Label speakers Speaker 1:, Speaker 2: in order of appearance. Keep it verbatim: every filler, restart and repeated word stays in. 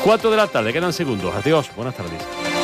Speaker 1: cuatro de la tarde, quedan segundos. Adiós, buenas tardes.